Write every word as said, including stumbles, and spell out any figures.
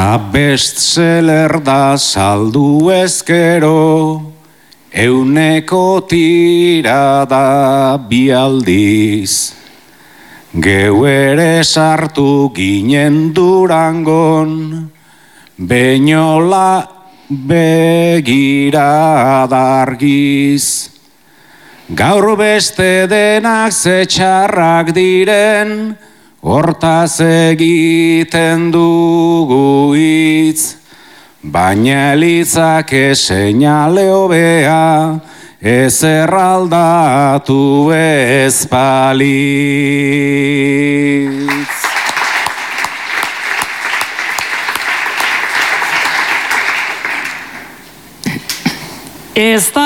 Ta bestseller da saldu ezkero, euneko tirada bi aldiz. Geu ere sartu ginen Durangon, Beñola begirada argiz. Gaur beste denak ze txarrak diren, hortaz egiten dugu hitz. Baina litzake seinale hobea, ez erraldatu ez balitz. Ez da